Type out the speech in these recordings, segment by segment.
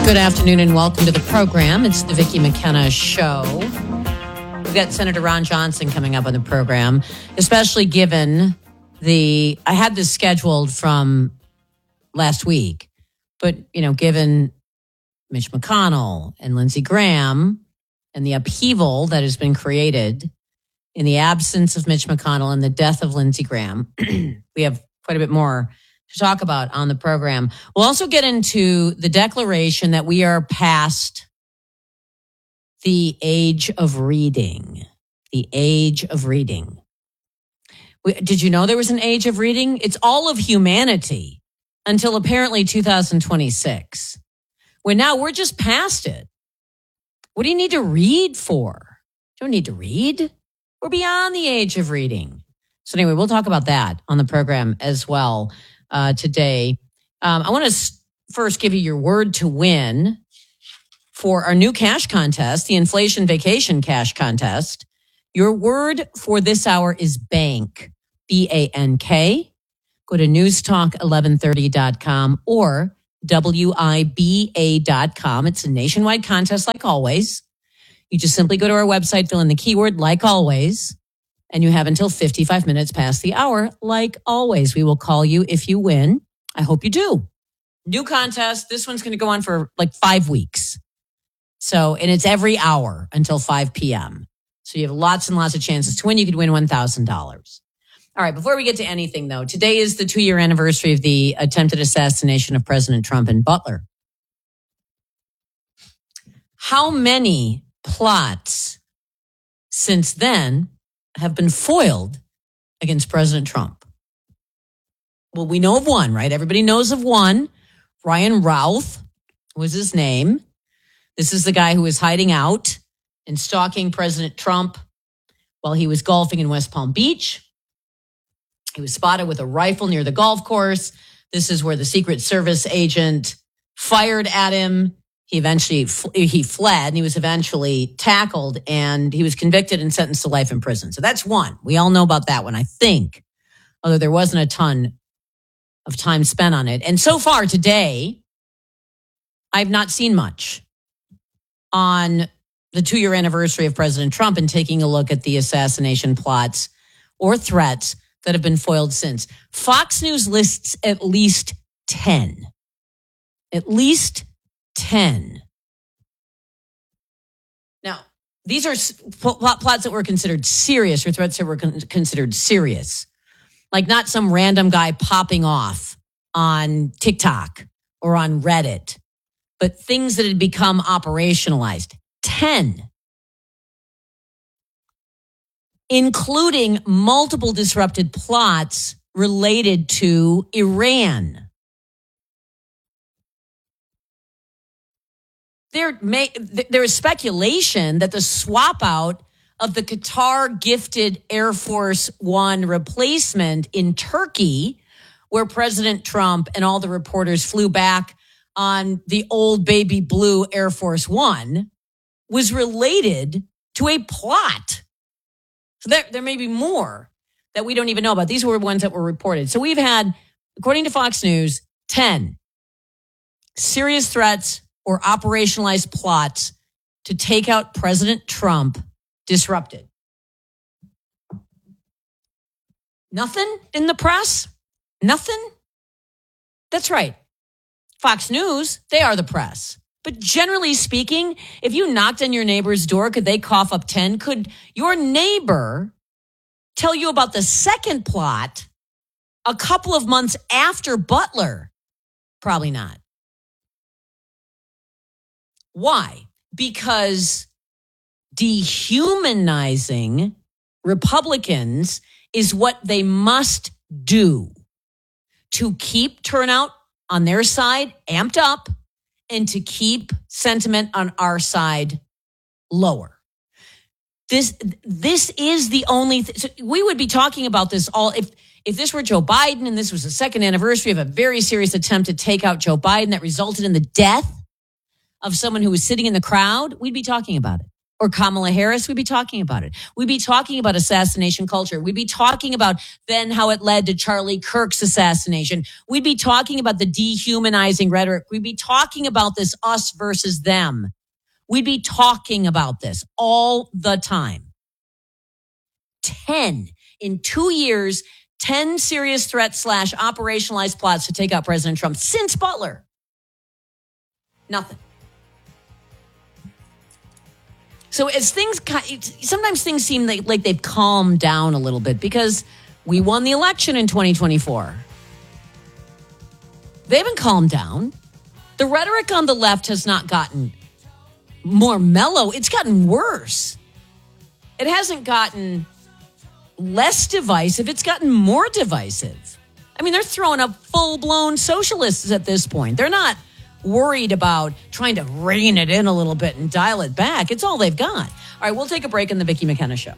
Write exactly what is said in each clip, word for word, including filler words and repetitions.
Good afternoon and welcome to the program. It's the Vicki McKenna Show. We've got Senator Ron Johnson coming up on the program, especially given the, I had this scheduled from last week, but, you know, given Mitch McConnell and Lindsey Graham and the upheaval that has been created in the absence of Mitch McConnell and the death of Lindsey Graham, we have quite a bit more to talk about on the program. We'll also get into the declaration that we are past the age of reading. The age of reading. We, did you know there was an age of reading? It's all of humanity until apparently two thousand twenty-six. When now we're just past it. What do you need to read for? You don't need to read. We're beyond the age of reading. So anyway, we'll talk about that on the program as well uh, today. Um, I want to s- first give you your word to win for our new cash contest, the Inflation Vacation Cash Contest. Your word for this hour is bank, B A N K. Go to newstalk eleven thirty dot com or W I B A dot com. It's a nationwide contest like always. You just simply go to our website, fill in the keyword like always, and you have until fifty-five minutes past the hour like always. We will call you if you win. I hope you do. New contest. This one's going to go on for like five weeks. So, and it's every hour until five p.m. So you have lots and lots of chances to win. You could win one thousand dollars. All right. Before we get to anything, though, today is the two-year anniversary of the attempted assassination of President Trump in Butler. How many plots since then have been foiled against President Trump? Well, we know of one, right? Everybody knows of one. Ryan Routh was his name. This is the guy who was hiding out and stalking President Trump while he was golfing in West Palm Beach. He was spotted with a rifle near the golf course. This is where the Secret Service agent fired at him. He eventually, he fled and he was eventually tackled and he was convicted and sentenced to life in prison. So that's one. We all know about that one, I think, although there wasn't a ton of time spent on it. And so far today, I've not seen much on the two-year anniversary of President Trump and taking a look at the assassination plots or threats that have been foiled since. Fox News lists at least ten. At least ten. Now, these are plots that were considered serious or threats that were con- considered serious. Like not some random guy popping off on TikTok or on Reddit, but things that had become operationalized. ten. Including multiple disrupted plots related to Iran. There may, there is speculation that the swap out of the Qatar-gifted Air Force One replacement in Turkey, where President Trump and all the reporters flew back on the old baby blue Air Force One, was related to a plot. So there, there may be more that we don't even know about. These were ones that were reported. So we've had, according to Fox News, ten serious threats or operationalized plots to take out President Trump disrupted. Nothing in the press? Nothing? That's right. Fox News, they are the press. But generally speaking, if you knocked on your neighbor's door, could they cough up ten? Could your neighbor tell you about the second plot a couple of months after Butler? Probably not. Why? Because dehumanizing Republicans is what they must do to keep turnout on their side amped up and to keep sentiment on our side lower. This this is the only th- so we would be talking about this all if if this were Joe Biden and this was the second anniversary of a very serious attempt to take out Joe Biden that resulted in the death of someone who was sitting in the crowd, we'd be talking about it. or Kamala Harris, we'd be talking about it. We'd be talking about assassination culture. We'd be talking about then how it led to Charlie Kirk's assassination. We'd be talking about the dehumanizing rhetoric. We'd be talking about this us versus them. We'd be talking about this all the time. ten in two years, ten serious threats slash operationalized plots to take out President Trump since Butler. Nothing. So as things, sometimes things seem like, like they've calmed down a little bit because we won the election in twenty twenty-four. They haven't calmed down. The rhetoric on the left has not gotten more mellow. It's gotten worse. It hasn't gotten less divisive. It's gotten more divisive. I mean, they're throwing up full-blown socialists at this point. They're not worried about trying to rein it in a little bit and dial it back. It's all they've got. All right, we'll take a break on the Vicki McKenna Show.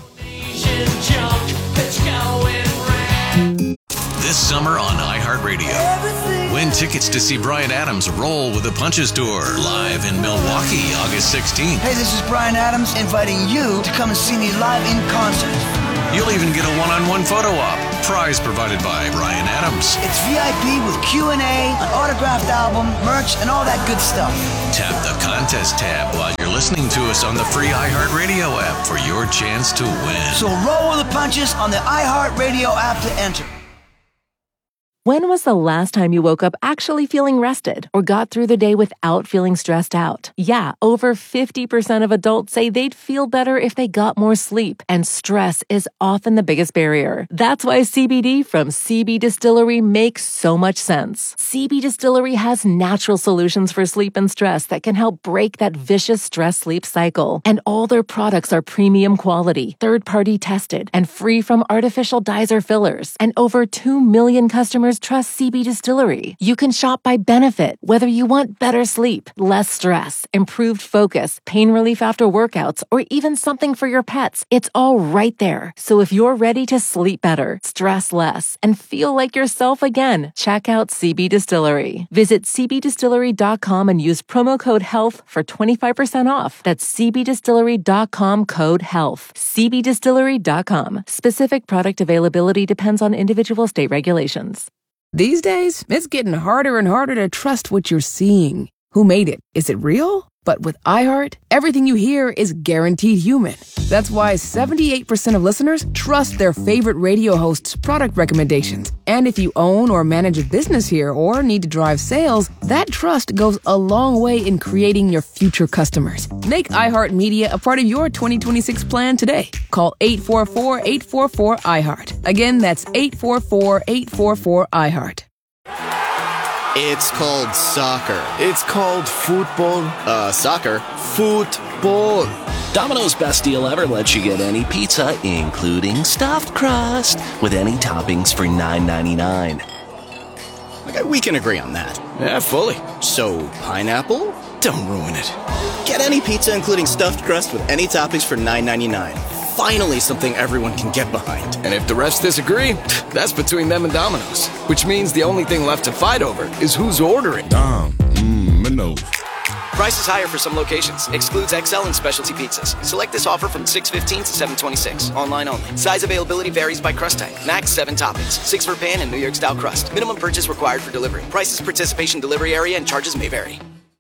This summer on iHeartRadio, win tickets to see Bryan Adams roll with the Punches Tour live in Milwaukee, August sixteenth. Hey, this is Bryan Adams inviting you to come and see me live in concert. You'll even get a one-on-one photo op. Prize provided by Bryan Adams. It's V I P with Q and A, an autographed album, merch, and all that good stuff. Tap the contest tab while you're listening to us on the free iHeartRadio app for your chance to win. So roll with the punches on the iHeartRadio app to enter. When was the last time you woke up actually feeling rested or got through the day without feeling stressed out? Yeah, over fifty percent of adults say they'd feel better if they got more sleep, and stress is often the biggest barrier. That's why C B D from C B Distillery makes so much sense. C B Distillery has natural solutions for sleep and stress that can help break that vicious stress-sleep cycle. And all their products are premium quality, third-party tested, and free from artificial dyes or fillers. And over two million customers trust C B Distillery. You can shop by benefit, whether you want better sleep, less stress, improved focus, pain relief after workouts, or even something for your pets. It's all right there. So if you're ready to sleep better, stress less, and feel like yourself again, check out C B Distillery. Visit c b distillery dot com and use promo code HEALTH for twenty-five percent off. That's c b distillery dot com code HEALTH. c b distillery dot com. Specific product availability depends on individual state regulations. These days, it's getting harder and harder to trust what you're seeing. Who made it? Is it real? But with iHeart, everything you hear is guaranteed human. That's why seventy-eight percent of listeners trust their favorite radio host's product recommendations. And if you own or manage a business here or need to drive sales, that trust goes a long way in creating your future customers. Make iHeartMedia a part of your twenty twenty-six plan today. Call eight four four, eight four four, iHeart. Again, that's eight four four, eight four four, iHeart. It's called soccer. It's called football. Uh, soccer. Football. Domino's best deal ever lets you get any pizza, including stuffed crust, with any toppings for nine ninety-nine. Okay, we can agree on that. Yeah, fully. So, pineapple? Don't ruin it. Get any pizza, including stuffed crust, with any toppings for nine ninety-nine. Finally, something everyone can get behind. And if the refs disagree, that's between them and Domino's. Which means the only thing left to fight over is who's ordering. Dom, mmm, Minos. Price is higher for some locations. Excludes X L and specialty pizzas. Select this offer from six fifteen to seven twenty-six. Online only. Size availability varies by crust type. Max seven toppings. Six for pan and New York style crust. Minimum purchase required for delivery. Prices, participation, delivery area, and charges may vary.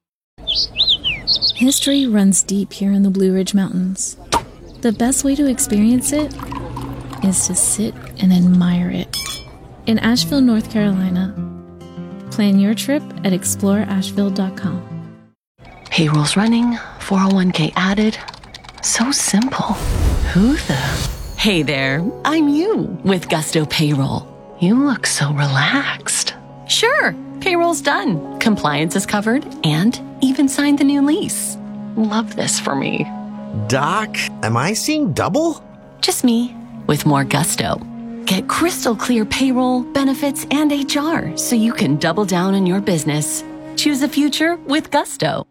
History runs deep here in the Blue Ridge Mountains. The best way to experience it is to sit and admire it. In Asheville, North Carolina. Plan your trip at explore asheville dot com. Payroll's running, four oh one k added. So simple. Who the? Hey there, I'm you with Gusto Payroll. You look so relaxed. Sure, payroll's done. Compliance is covered and even signed the new lease. Love this for me. Doc, am I seeing double? Just me, with more gusto. Get crystal clear payroll, benefits, and H R so you can double down on your business. Choose a future with Gusto.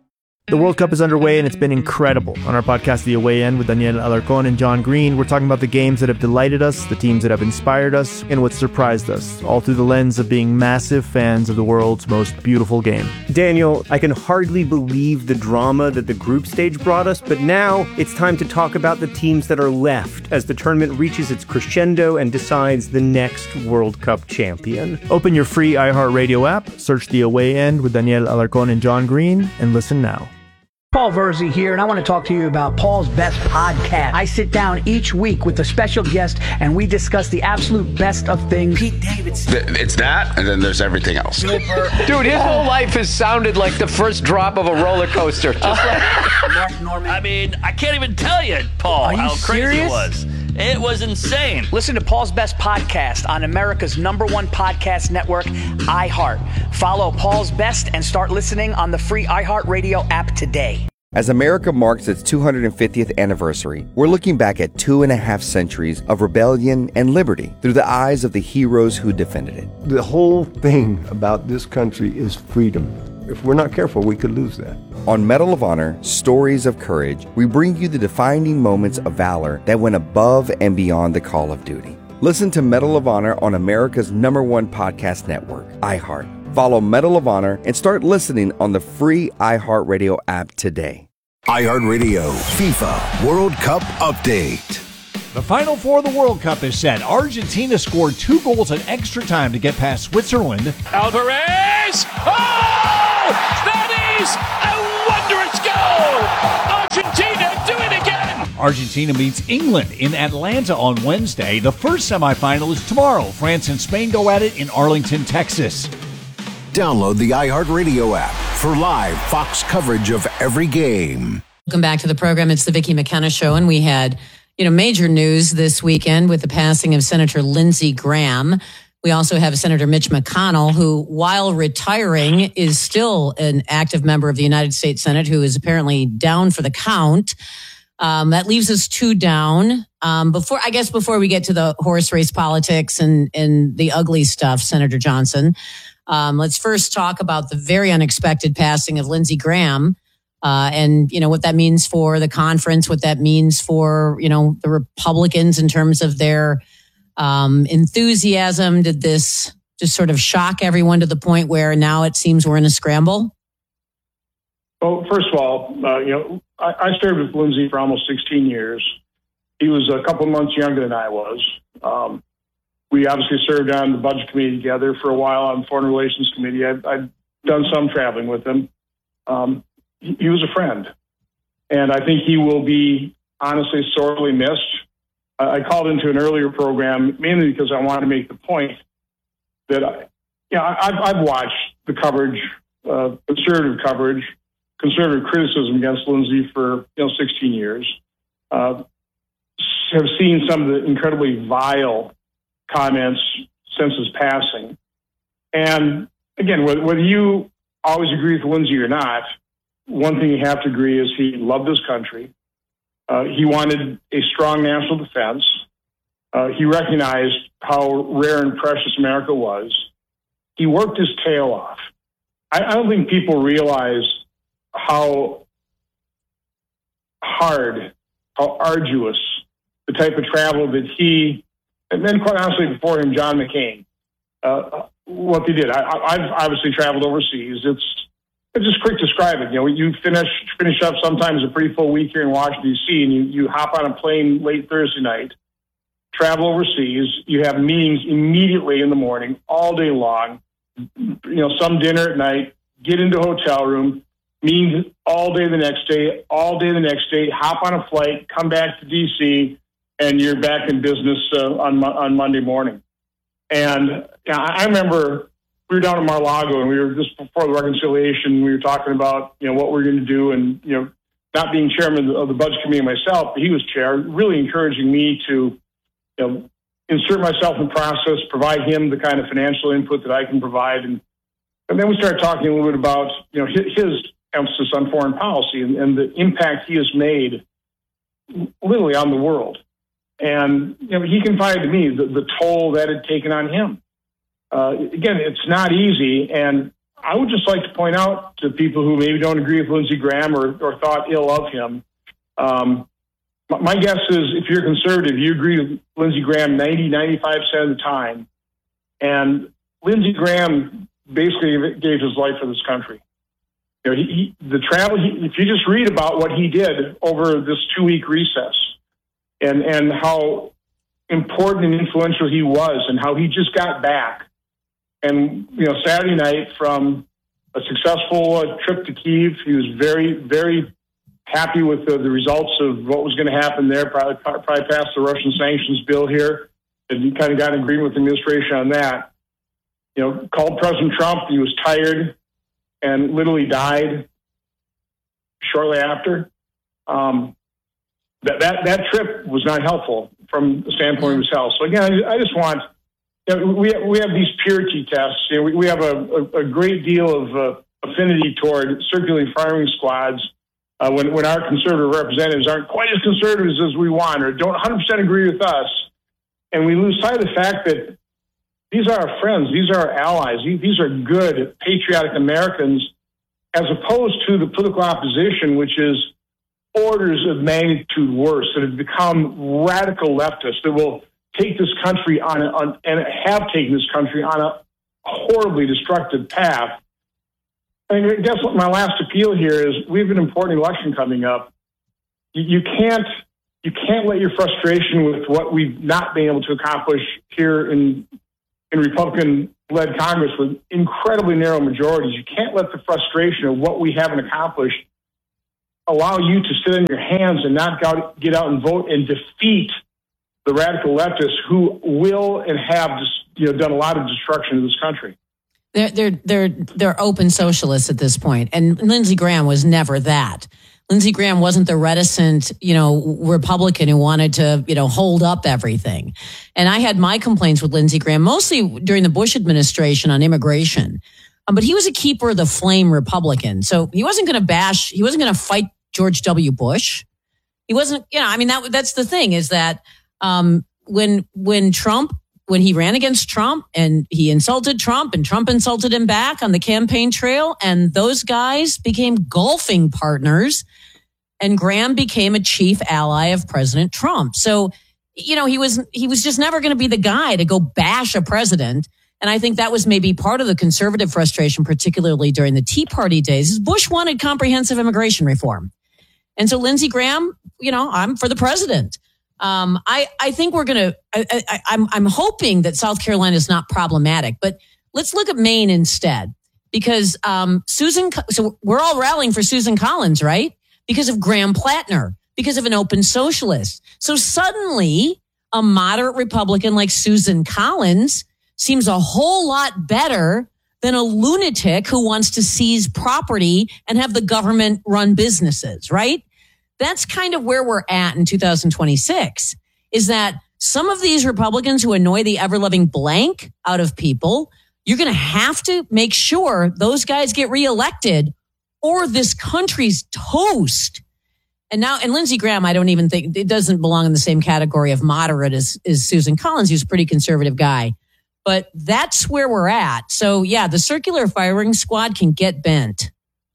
The World Cup is underway and it's been incredible. On our podcast, The Away End, with Daniel Alarcón and John Green, we're talking about the games that have delighted us, the teams that have inspired us, and what surprised us, all through the lens of being massive fans of the world's most beautiful game. Daniel, I can hardly believe the drama that the group stage brought us, but now it's time to talk about the teams that are left as the tournament reaches its crescendo and decides the next World Cup champion. Open your free iHeartRadio app, search The Away End with Daniel Alarcón and John Green, and listen now. Paul Verzi here, and I want to talk to you about Paul's Best Podcast. I sit down each week with a special guest, and we discuss the absolute best of things. Pete Davidson. It's that, and then there's everything else. Dude, his whole life has sounded like the first drop of a roller coaster. Just like Mark Norman. I mean, I can't even tell you, Paul, Are you how crazy serious? it was. It was insane. Listen to Paul's Best Podcast on America's number one podcast network, iHeart. Follow Paul's Best and start listening on the free iHeartRadio app today. As America marks its two hundred fiftieth anniversary, we're looking back at two and a half centuries of rebellion and liberty through the eyes of the heroes who defended it. The whole thing about this country is freedom. If we're not careful, we could lose that. On Medal of Honor, Stories of Courage, we bring you the defining moments of valor that went above and beyond the call of duty. Listen to Medal of Honor on America's number one podcast network, iHeart. Follow Medal of Honor and start listening on the free iHeartRadio app today. iHeartRadio FIFA World Cup Update. The Final Four of the World Cup is set. Argentina scored two goals in extra time to get past Switzerland. Alvarez! Oh! That is a wondrous goal! Argentina, do it again! Argentina meets England in Atlanta on Wednesday. The first semifinal is tomorrow. France and Spain go at it in Arlington, Texas. Download the iHeartRadio app for live Fox coverage of every game. Welcome back to the program. It's the Vicki McKenna Show, and we had, you know, major news this weekend with the passing of Senator Lindsey Graham. We also have Senator Mitch McConnell, who, while retiring, is still an active member of the United States Senate, who is apparently down for the count. Um, that leaves us two down. Um, before, I guess, before we get to the horse race politics and and the ugly stuff, Senator Johnson. Um, let's first talk about the very unexpected passing of Lindsey Graham, uh, and, you know, what that means for the conference, what that means for, you know, the Republicans in terms of their um, enthusiasm. Did this just sort of shock everyone to the point where now it seems we're in a scramble? Well, first of all, uh, you know, I, I served with Lindsey for almost sixteen years. He was a couple months younger than I was. Um, We obviously served on the budget committee together for a while on the Foreign Relations Committee. I've, I've done some traveling with him. Um, he, he was a friend. And I think he will be, honestly, sorely missed. Uh, I called into an earlier program mainly because I wanted to make the point that, I, you know, I've, I've watched the coverage, uh, conservative coverage, conservative criticism against Lindsey for, you know, sixteen years. Uh, have seen some of the incredibly vile comments since his passing. And again, whether you always agree with Lindsey or not, one thing you have to agree is he loved his country. Uh, he wanted a strong national defense. Uh, he recognized how rare and precious America was. He worked his tail off. I, I don't think people realize how hard, how arduous the type of travel that he, and then quite honestly before him, John McCain, uh, what they did. I, I've obviously traveled overseas. It's, it's just quick to describe it. You know, you finish finish up sometimes a pretty full week here in Washington, D C, and you, you hop on a plane late Thursday night, travel overseas. You have meetings immediately in the morning, all day long, you know, some dinner at night, get into a hotel room, meetings all day the next day, all day the next day, hop on a flight, come back to D C, and you're back in business uh, on on Monday morning. And you know, I remember we were down at Mar-a-Lago, and we were just before the reconciliation. We were talking about you know what we're going to do, and you know, not being chairman of the budget committee myself, but he was chair, really encouraging me to you know insert myself in the process, provide him the kind of financial input that I can provide, and and then we started talking a little bit about you know his, his emphasis on foreign policy and, and the impact he has made, literally on the world. And you know, he confided to me the, the toll that had taken on him. Uh, again, it's not easy, and I would just like to point out to people who maybe don't agree with Lindsey Graham or, or thought ill of him, um, my guess is if you're conservative, you agree with Lindsey Graham ninety, ninety-five percent of the time. And Lindsey Graham basically gave his life for this country. You know, he, he, the travel, he, if you just read about what he did over this two-week recess and, and how important and influential he was and how he just got back. And, you know, Saturday night from a successful uh, trip to Kyiv, he was very, very happy with the, the results of what was going to happen there, probably, probably passed the Russian sanctions bill here. And he kind of got in agreement with the administration on that. You know, called President Trump. He was tired and literally died shortly after. Um, that, that, that trip was not helpful from the standpoint of his health. So again, I, I just want, you know, we, we have these purity tests. You know, we, we have a, a, a great deal of uh, affinity toward circulating firing squads. Uh, when, when our conservative representatives aren't quite as conservative as we want or don't one hundred percent agree with us. And we lose sight of the fact that these are our friends. These are our allies. These are good, patriotic Americans, as opposed to the political opposition, which is orders of magnitude worse, that have become radical leftists that will take this country on, a, on and have taken this country on a horribly destructive path. I mean, I guess my last appeal here is we have an important election coming up. You, you can't you can't let your frustration with what we've not been able to accomplish here in in Republican-led Congress with incredibly narrow majorities. You can't let the frustration of what we haven't accomplished allow you to sit on your hands and not go out, get out and vote and defeat the radical leftists who will and have just, you know, done a lot of destruction to this country. They're they're they're they're open socialists at this point, and Lindsey Graham was never that. Lindsey Graham wasn't the reticent, you know, Republican who wanted to, you know, hold up everything. And I had my complaints with Lindsey Graham mostly during the Bush administration on immigration, um, but he was a keeper of the flame Republican, so he wasn't going to bash. He wasn't going to fight George W. Bush. He wasn't, you know, I mean that that's the thing is that um, when when Trump. When he ran against Trump and he insulted Trump and Trump insulted him back on the campaign trail, and those guys became golfing partners, and Graham became a chief ally of President Trump. So, you know, he was he was just never going to be the guy to go bash a president. And I think that was maybe part of the conservative frustration, particularly during the Tea Party days, is Bush wanted comprehensive immigration reform. And so Lindsey Graham, you know, I'm for the president. Um, I, I think we're going to, I, I'm, I'm hoping that South Carolina is not problematic, but let's look at Maine instead, because, um, Susan, so we're all rallying for Susan Collins, right? Because of Graham Plattner, because of an open socialist. So suddenly a moderate Republican like Susan Collins seems a whole lot better than a lunatic who wants to seize property and have the government run businesses, right? That's kind of where we're at in two thousand twenty-six, is that some of these Republicans who annoy the ever-loving blank out of people, you're going to have to make sure those guys get reelected or this country's toast. And now, and Lindsey Graham, I don't even think, it doesn't belong in the same category of moderate as, as Susan Collins, who's a pretty conservative guy. But that's where we're at. So, yeah, the circular firing squad can get bent.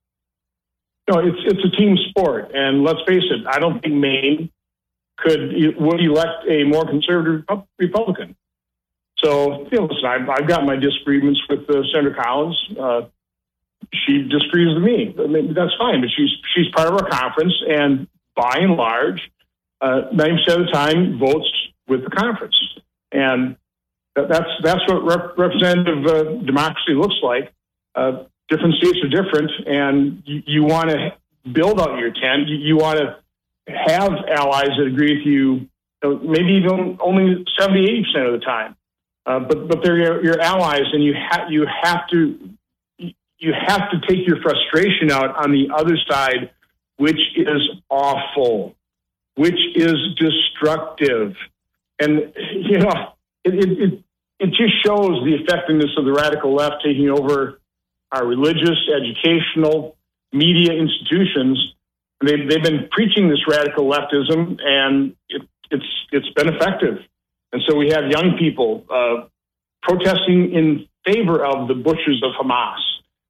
No, it's it's a team sport, and let's face it. I don't think Maine could would elect a more conservative Republican. So, you know, listen, I've, I've got my disagreements with uh, Senator Collins. Uh, she disagrees with me. I mean, that's fine, but she's she's part of our conference, and by and large, uh, ninety percent of the time votes with the conference, and that, that's that's what rep- representative uh, democracy looks like. Uh, Different states are different, and you, you want to build out your tent. You, you want to have allies that agree with you, you know, maybe even only seventy, eighty percent of the time. Uh, but but they're your, your allies, and you have you have to you have to take your frustration out on the other side, which is awful, which is destructive, and you know it it it, it just shows the effectiveness of the radical left taking over our religious, educational, media institutions. They've, they've been preaching this radical leftism, and it, it's it's been effective. And so we have young people uh, protesting in favor of the butchers of Hamas.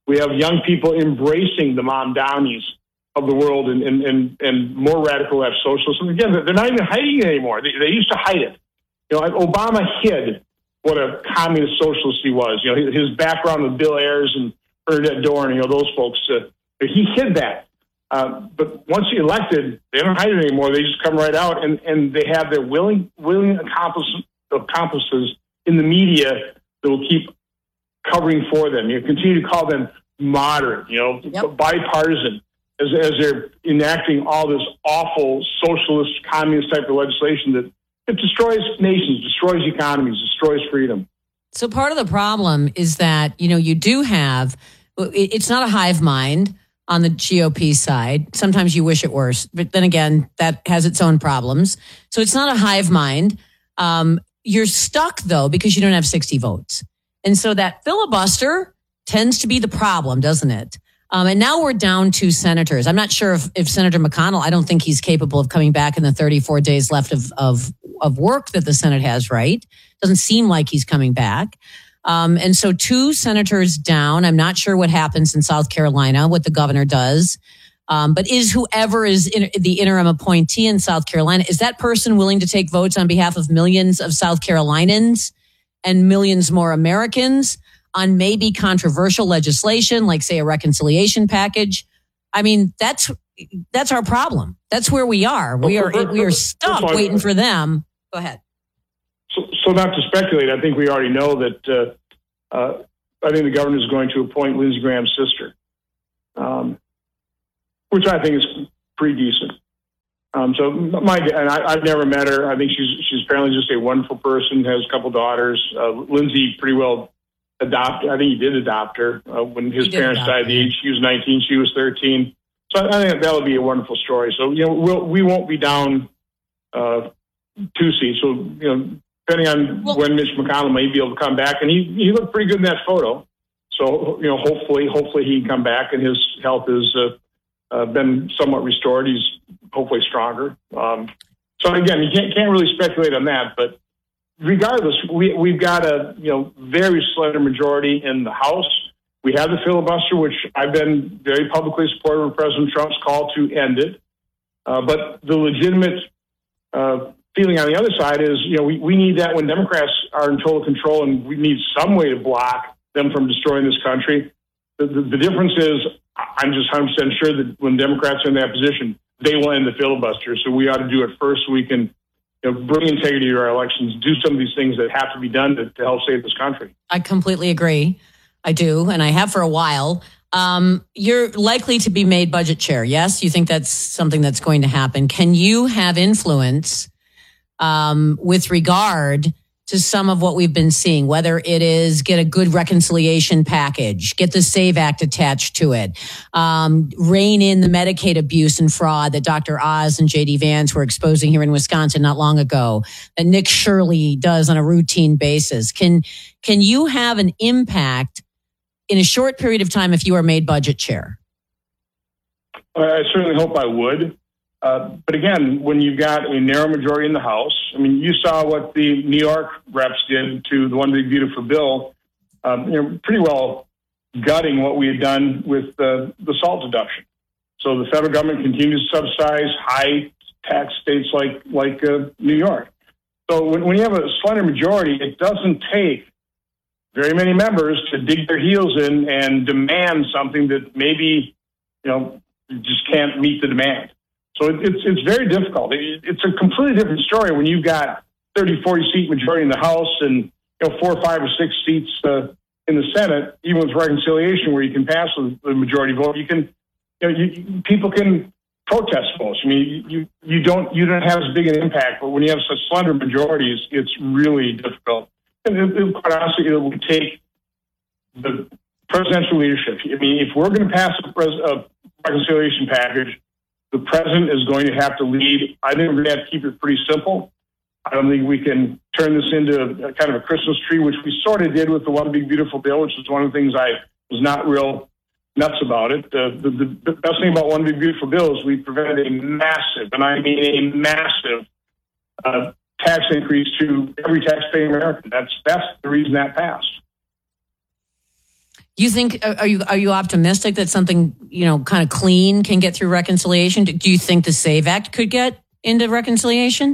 We have young people embracing the Mom Downeys of the world and, and, and, and more radical left socialists. And again, they're not even hiding it anymore. They, they used to hide it. You know, Obama hid what a communist socialist he was. You know, his background with Bill Ayers and Bernadette Dohrn, you know, those folks, uh, he hid that. Uh, but once he elected, they don't hide it anymore. They just come right out, and, and they have their willing willing accomplice, accomplices in the media that will keep covering for them. You continue to call them moderate, you know, yep. bipartisan, as, as they're enacting all this awful socialist, communist type of legislation that it destroys nations, destroys economies, destroys freedom. So part of the problem is that, you know, you do have, it's not a hive mind on the G O P side. Sometimes you wish it were, but then again, that has its own problems. So it's not a hive mind. Um, you're stuck, though, because you don't have sixty votes. And so that filibuster tends to be the problem, doesn't it? Um, and now we're down to senators. I'm not sure if, if Senator McConnell, I don't think he's capable of coming back in the thirty-four days left of, of, of work that the Senate has, right? Doesn't seem like he's coming back. Um, and so two senators down. I'm not sure what happens in South Carolina, what the governor does. Um, but is whoever is in, the interim appointee in South Carolina, is that person willing to take votes on behalf of millions of South Carolinians and millions more Americans on maybe controversial legislation, like, say, a reconciliation package? I mean, that's that's our problem. That's where we are. We are we are stuck waiting for them. Go ahead. So, so not to speculate, I think we already know that uh, uh, I think the governor is going to appoint Lindsey Graham's sister, um, which I think is pretty decent. Um, so my and I, I've never met her. I think she's she's apparently just a wonderful person. Has a couple daughters. Uh, Lindsey pretty well adopted. I think he did adopt her uh, when his parents died. The age she was nineteen, she was thirteen. So I think that'll be a wonderful story. So you know we'll, we won't be down uh, two seats. So you know. Depending on well, when Mitch McConnell may be able to come back, and he, he looked pretty good in that photo. So, you know, hopefully, hopefully he can come back and his health has uh, uh, been somewhat restored. He's hopefully stronger. Um, so again, you can't can't really speculate on that. But regardless, we we've got a you know very slender majority in the House. We have the filibuster, which I've been very publicly supportive of President Trump's call to end it. Uh, but the legitimate uh, feeling on the other side is, you know, we, we need that when Democrats are in total control, and we need some way to block them from destroying this country. The, the, the difference is, I'm just one hundred percent sure that when Democrats are in that position, they will end the filibuster. So we ought to do it first so we can you know, bring integrity to our elections, do some of these things that have to be done to, to help save this country. I completely agree. I do, and I have for a while. Um, you're likely to be made budget chair, yes? You think that's something that's going to happen. Can you have influence Um, with regard to some of what we've been seeing, whether it is get a good reconciliation package, get the SAVE Act attached to it, um, rein in the Medicaid abuse and fraud that Doctor Oz and J D Vance were exposing here in Wisconsin not long ago, that Nick Shirley does on a routine basis. Can, can you have an impact in a short period of time if you are made budget chair? I certainly hope I would. Uh, but again, when you've got a narrow majority in the House, I mean, you saw what the New York reps did to the One Big Beautiful Bill, um, you know, pretty well gutting what we had done with the, the SALT deduction. So the federal government continues to subsidize high tax states like like uh, New York. So when, when you have a slender majority, it doesn't take very many members to dig their heels in and demand something that maybe, you know, just can't meet the demand. So it's it's very difficult. It's a completely different story when you've got thirty, forty seat majority in the House and you know four, five, or six seats uh, in the Senate. Even with reconciliation, where you can pass the majority vote, you can you know you, people can protest votes. I mean, you you don't you don't have as big an impact, but when you have such slender majorities, it's really difficult. And it, it, quite honestly, it will take the presidential leadership. I mean, if we're going to pass a, pres- a reconciliation package, the president is going to have to lead. I think we're going to have to keep it pretty simple. I don't think we can turn this into a, a kind of a Christmas tree, which we sort of did with the One Big Beautiful Bill, which is one of the things I was not real nuts about it. Uh, the, the, the best thing about One Big Beautiful Bill is we prevented a massive, and I mean a massive, uh, tax increase to every taxpaying American. That's that's the reason that passed. You think, are you are you optimistic that something, you know, kind of clean can get through reconciliation? Do you think the SAVE Act could get into reconciliation?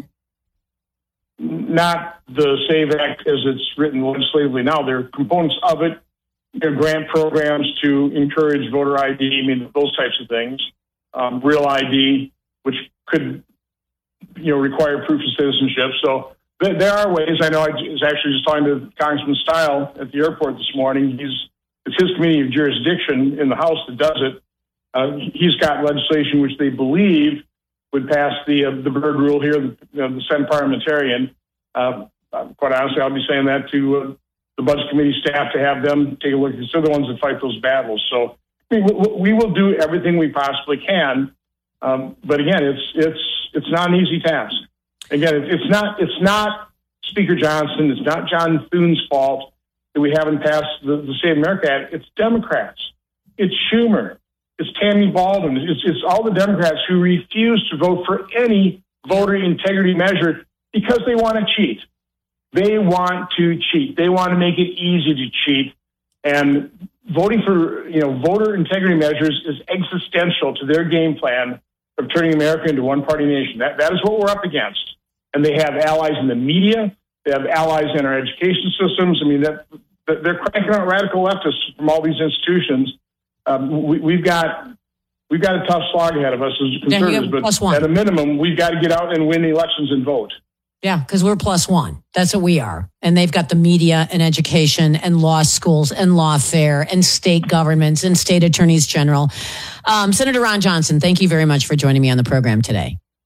Not the SAVE Act as it's written legislatively now. There are components of it, there are grant programs to encourage voter I D, I mean, those types of things. Um, real I D, which could, you know, require proof of citizenship. So th- there are ways. I know I was actually just talking to Congressman Stile at the airport this morning. He's It's his committee of jurisdiction in the House that does it. Uh, he's got legislation which they believe would pass the uh, the Byrd rule here, the, you know, the Senate parliamentarian. Uh, quite honestly, I'll be saying that to uh, the Budget Committee staff to have them take a look, because they're the ones that fight those battles. So we, we will do everything we possibly can. Um, but again, it's it's it's not an easy task. Again, it's not it's not Speaker Johnson, it's not John Thune's fault that we haven't passed the, the Save America Act. It's Democrats. It's Schumer. It's Tammy Baldwin. It's, it's all the Democrats who refuse to vote for any voter integrity measure because they want to cheat. They want to cheat. They want to make it easy to cheat. And voting for, you know, voter integrity measures is existential to their game plan of turning America into one party nation. That, that is what we're up against. And they have allies in the media. They have allies in our education systems. I mean, that, that they're cranking out radical leftists from all these institutions. Um, we, we've got we've got a tough slog ahead of us as conservatives, yeah, but at a minimum, we've got to get out and win the elections and vote. Yeah, because we're plus one. That's what we are. And they've got the media and education and law schools and lawfare and state governments and state attorneys general. Um, Senator Ron Johnson, thank you very much for joining me on the program today.